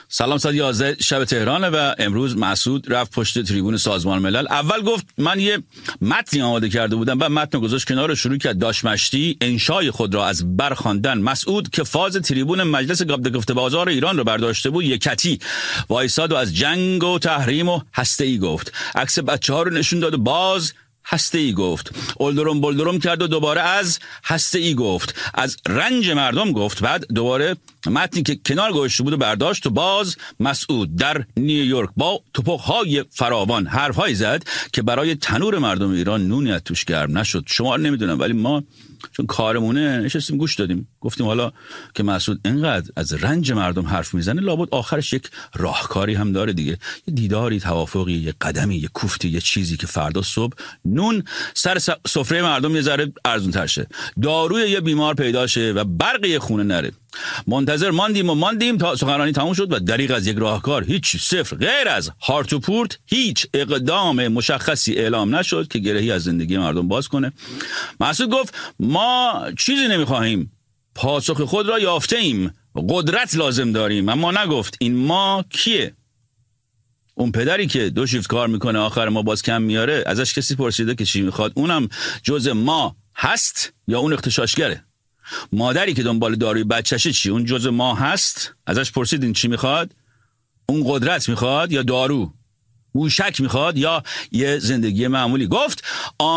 سلام، ساعت 11 شب تهرانه و امروز مسعود رفت پشت تریبون سازمان ملل. اول گفت من یه متنی آماده کرده بودم، بعد متن گذاشت کنار و شروع کرد داش مشتی انشای خود را از بر خواندن. مسعود که فاز تریبون مجلس گفته بازار ایران رو برداشته بود، یکتی وایساد و از جنگ و تحریم و هسته‌ای گفت. عکس بچه‌ها رو نشون داد و باز هسته‌ای گفت. بلدرم کرد و دوباره از هسته‌ای گفت. از رنج مردم گفت. بعد دوباره متنی که کنار گذاشته بود و برداشت و باز مسعود در نیویورک با توپخ‌های فراوان حرف‌هایی زد که برای تنور مردم ایران نونی از توش گرم نشد. شما نمیدونم، ولی ما چون کارمونه نشستیم گوش دادیم، گفتیم حالا که مسعود اینقدر از رنج مردم حرف میزنه، لابد آخرش یک راهکاری هم داره دیگه، یه دیداری، توافقی، یه قدمی، یه کوفتی، یه چیزی که فردا صبح نون سر سفره مردم یه ذره ارزان‌تر شه، داروی یه بیمار پیدا شه و برق یه خونه نره. منتظر ماندیم تا سخنرانی تموم شد و دریغ از یک راهکار، هیچ، صفر، غیر از هارت و پورت هیچ اقدام مشخصی اعلام نشد که گرهی از زندگی مردم باز کنه. مسعود گفت ما چیزی نمیخواهیم، پاسخ خود را یافته ایم، قدرت لازم داریم. اما نگفت این ما کیه؟ اون پدری که 2 شیفت کار میکنه آخر ما باز کم میاره، ازش کسی پرسیده که چی میخواد؟ اونم جز ما هست یا اون اغتشاشگره؟ مادری که دنبال داروی بچه‌شه چی؟ اون جز ما هست؟ ازش پرسیدین چی میخواد؟ اون قدرت میخواد یا دارو؟ موشک میخواد یا یه زندگی معمولی؟ گفت